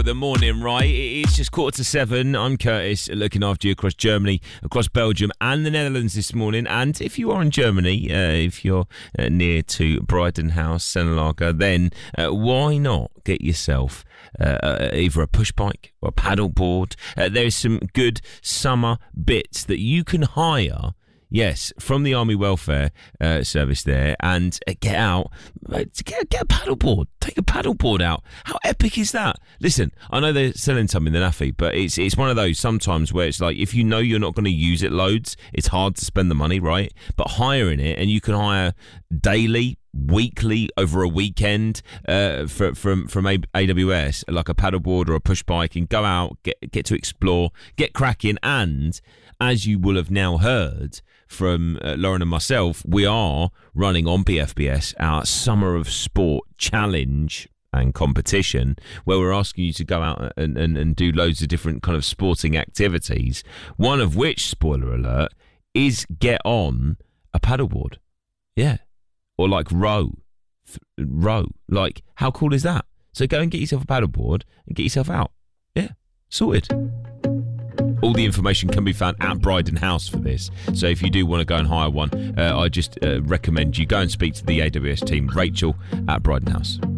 for the morning, right? It's just 6:45. I'm Curtis, looking after you across Germany, across Belgium and the Netherlands this morning. And if you are in Germany, if you're near to Brighton House, Sennelager, then why not get yourself either a push bike or a paddle board? There's some good summer bits that you can hire. Yes, from the Army Welfare Service there, and get out, get a paddleboard. Take a paddleboard out. How epic is that? Listen, I know they're selling some in the Naffy, but it's one of those sometimes where it's like, if you know you're not going to use it loads, it's hard to spend the money, right? But hiring it, and you can hire daily, weekly, over a weekend from AWS, like a paddleboard or a push bike, and go out, get to explore, get cracking, and as you will have now heard from Lauren and myself, we are running on BFBS our Summer of Sport challenge and competition, where we're asking you to go out and do loads of different kind of sporting activities, one of which, spoiler alert, is get on a paddleboard. Yeah. Or like row. Like, how cool is that? So go and get yourself a paddleboard and get yourself out. Yeah. Sorted. All the information can be found at Bryden House for this. So if you do want to go and hire one, I just recommend you go and speak to the AWS team, Rachel at Bryden House.